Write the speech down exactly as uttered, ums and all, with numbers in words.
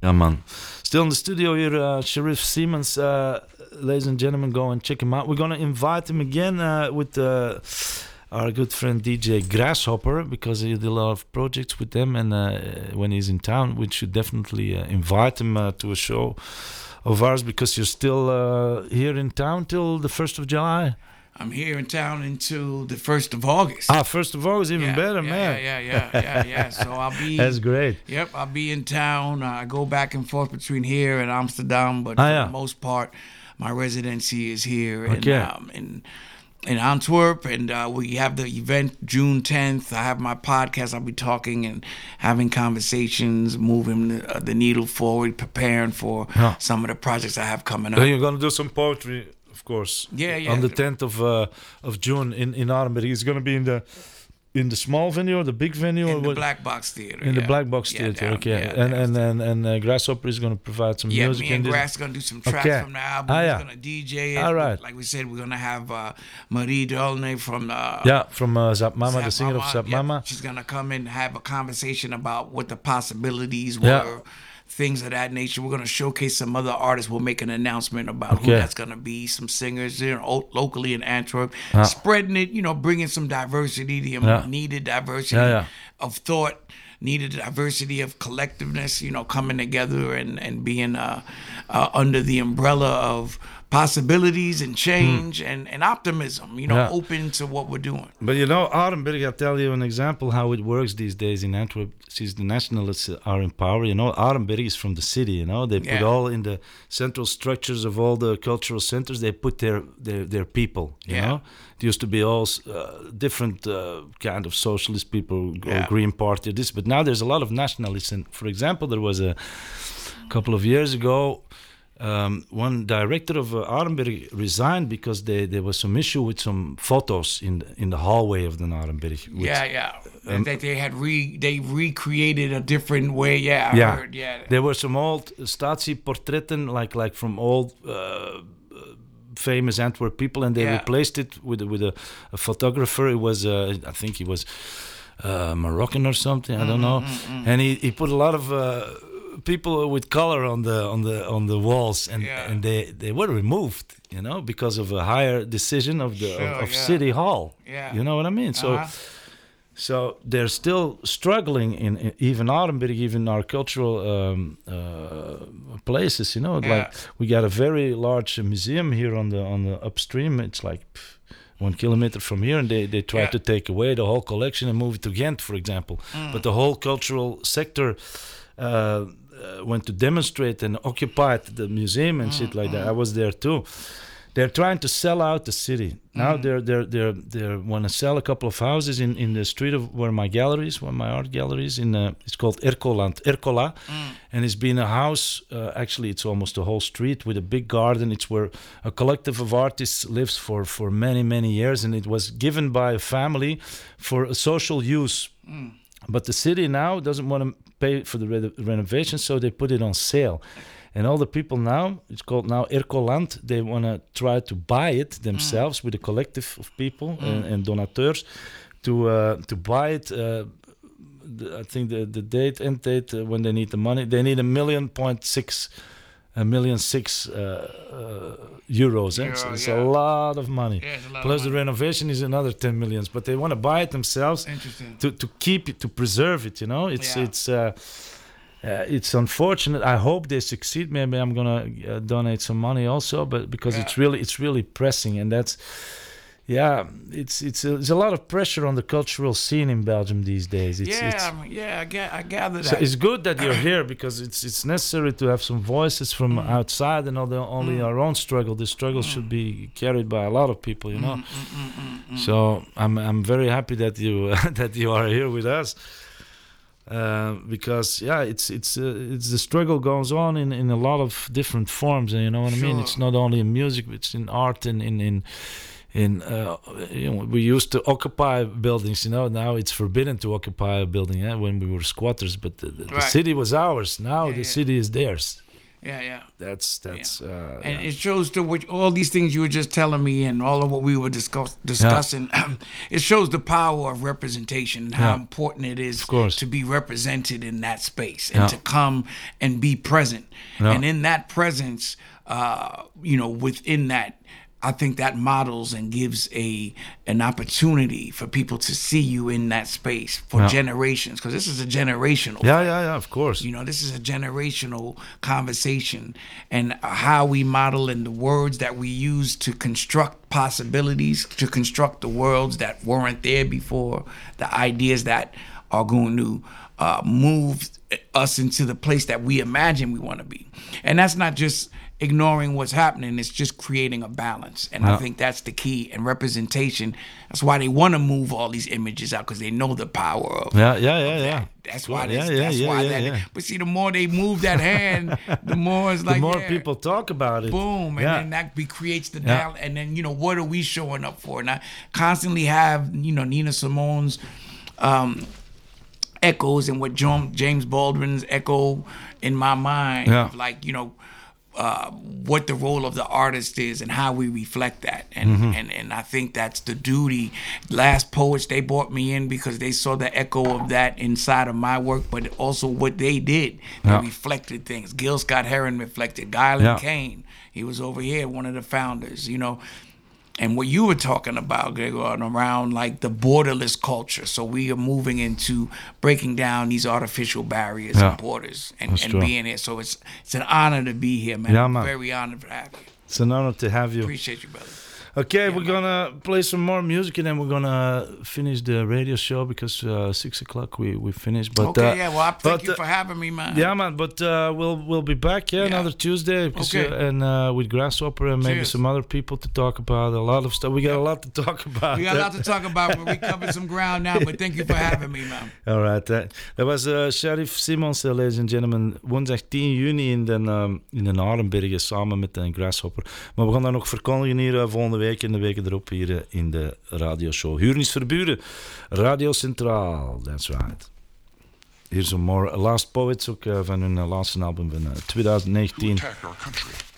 Yeah, man. Still in the studio here, uh, Sharif Siemens. Uh, ladies and gentlemen, go and check him out. We're gonna invite him again uh, with uh, our good friend D J Grasshopper, because he did a lot of projects with them, and uh, when he's in town, we should definitely uh, invite him uh, to a show of ours, because you're still uh, here in town till the first of July. I'm here in town until the first of August. Ah, first of August, even yeah, better, yeah, man. Yeah, yeah, yeah, yeah, yeah. So I'll be. That's great. Yep, I'll be in town. Uh, I go back and forth between here and Amsterdam, but ah, for yeah. the most part, my residency is here okay. in, um, in in Antwerp, and uh, we have the event June tenth. I have my podcast. I'll be talking and having conversations, moving the, uh, the needle forward, preparing for yeah. some of the projects I have coming up. Then you're gonna do some poetry. Of course, yeah, yeah. On the tenth of uh, of June in in Arenberg, he's going to be in the in the small venue or the big venue, in or the what? Black Box Theater. In yeah. the Black Box yeah, Theater, down, okay. Yeah, and and and and uh, Grasshopper is going to provide some yeah, music. me and in Grass going to do some tracks okay. from the album. Ah, He's yeah. going to D J it. All right. Like we said, we're going to have uh, Marie Dolnay from uh, yeah from uh, Zap Mama, Zap the singer Mama. of Zap yeah, Mama. She's going to come in and have a conversation about what the possibilities were. Yeah. Things of that nature. We're going to showcase some other artists. We'll make an announcement about okay. who that's going to be. Some singers there locally in Antwerp. Yeah. Spreading it, you know, bringing some diversity, the yeah. needed diversity yeah, yeah. of thought, needed diversity of collectiveness, you know, coming together and, and being uh, uh, under the umbrella of possibilities and change mm. and, and optimism, you know, yeah. open to what we're doing. But, you know, Arenberg, I'll tell you an example how it works these days in Antwerp. Since the nationalists are in power, you know, Arenberg is from the city, you know. They put yeah. all in the central structures of all the cultural centers, they put their, their, their people, you yeah. know. It used to be all uh, different uh, kind of socialist people, yeah. or Green Party, or this. But now there's a lot of nationalists. And, for example, there was a couple of years ago, Um, one director of uh, Arenberg resigned because they, there was some issue with some photos in the, in the hallway of the Arenberg. Yeah, yeah. Um, that they had re they recreated a different way. Yeah, I yeah. heard. Yeah. There were some old Stasi-portretten, like like from old uh, famous Antwerp people, and they yeah. replaced it with with a, a photographer. It was uh, I think he was uh, Moroccan or something. I don't know. Mm-hmm. And he, he put a lot of. Uh, people with color on the on the on the walls, and yeah. and they they were removed, you know, because of a higher decision of the sure, of, of yeah. city hall. Yeah. You know what I mean? So uh-huh. so they're still struggling in, in even Arenberg, even our cultural um, uh, places, you know. Yeah. Like we got a very large museum here on the on the upstream. It's like pff, one kilometer from here, and they, they try yeah. to take away the whole collection and move it to Ghent, for example. Mm. But the whole cultural sector uh, Uh, went to demonstrate and occupied the museum and mm, shit like mm. that. I was there too. They're trying to sell out the city. Now mm. they're they're they're they want to sell a couple of houses in, in the street of where my gallery is, where my art gallery is. In uh, it's called Ercoland, Ercola, mm. and it's been a house. Uh, actually, it's almost a whole street with a big garden. It's where a collective of artists lives for for many many years, and it was given by a family for a social use. Mm. But the city now doesn't want to pay for the re- renovation, so they put it on sale. And all the people now, it's called now Ercoland, they want to try to buy it themselves mm. with a collective of people mm. and, and donateurs to uh, to buy it. Uh, the, I think the, the date, end date, uh, when they need the money, they need a million point six, a million six uh, uh, euros. Eh? Euro, So it's yeah. a lot of money. Yeah, it's a lot Plus of the money. renovation is another ten millions, but they want to buy it themselves to, to keep it, to preserve it, you know. It's yeah. it's uh, uh, it's unfortunate. I hope they succeed. Maybe I'm gonna uh, donate some money also, but because yeah. it's really it's really pressing, and that's yeah, it's it's a, it's a lot of pressure on the cultural scene in Belgium these days. It's, yeah, it's, yeah, I, ga- I gather that. so it's good that you're here because it's it's necessary to have some voices from mm. outside, and not only mm. our own struggle. The struggle mm. should be carried by a lot of people, you know. Mm, mm, mm, mm, mm. So I'm I'm very happy that you uh, that you are here with us. Uh, because yeah, it's it's uh, it's the struggle goes on in, in a lot of different forms, and you know what sure. I mean. It's not only in music, it's in art and in in in uh, you know, we used to occupy buildings. You know, now it's forbidden to occupy a building. Eh, when we were squatters, but the, the, right. the city was ours. Now yeah, the yeah. city is theirs. Yeah, yeah. That's that's. Yeah. Uh, and yeah. it shows to which all these things you were just telling me, and all of what we were discuss, discussing. Yeah. It shows the power of representation and how Yeah. important it is Of course. to be represented in that space and Yeah. to come and be present. Yeah. And in that presence, uh, you know, within that, I think that models and gives a an opportunity for people to see you in that space for Yeah. generations, because this is a generational. Yeah, yeah, yeah. Of course. You know, this is a generational conversation, and how we model and the words that we use to construct possibilities, to construct the worlds that weren't there before, the ideas that are going to uh, move us into the place that we imagine we want to be. And that's not just ignoring what's happening, it's just creating a balance. And Yeah. I think that's the key. And representation, that's why they want to move all these images out, because they know the power of Yeah, yeah, yeah, yeah. That's why. Yeah, That's, yeah, that's yeah, why yeah, that. yeah. But see, the more they move that hand, the more it's like the more yeah, people talk about it. boom, and yeah. then that be, creates the Yeah. dial. And then you know what are we showing up for? And I constantly have you know Nina Simone's um, echoes and what John, James Baldwin's echo in my mind. Yeah. Of like you know. Uh, what the role of the artist is and how we reflect that, and, Mm-hmm. and and I think that's the duty. Last Poets, they brought me in because they saw the echo of that inside of my work, but also what they did. They Yeah. reflected things. Gil Scott Heron reflected. Gylan Yeah. Kane, he was over here, one of the founders. You know. And what you were talking about, Gregor, around like the borderless culture. So we are moving into breaking down these artificial barriers Yeah. and borders and, That's and true. being here. So it's it's an honor to be here, man. Yeah, I'm man. very honored to have you. It's an honor to have you. Appreciate you, brother. Okay, we're gonna play some more music and then we're gonna finish the radio show because uh, six o'clock we we finish. But okay, uh, yeah. Well, I thank but, you uh, for having me, man. Yeah, man. But uh, we'll we'll be back. Yeah, Yeah. another Tuesday. 'cause, Okay. uh, and uh, with Grasshopper and maybe Cheers. some other people to talk about a lot of stuff. We got a lot to talk about. We got a lot to talk about, but we covered some ground now. But thank you for having me, man. All right. Uh, dat was uh, Sharif Simons, uh, ladies and gentlemen. Woensdag tien juni in de, um, in de Arenbergen samen met een Grasshopper. Maar we gaan dat nog verkondigen hier uh, volgende week en de weken erop hier uh, in de radioshow. Huren is verburen. Radio Centraal. That's right. Hier is een more Last Poets ook uh, van hun uh, laatste album van uh, twintig negentien. Attack our country.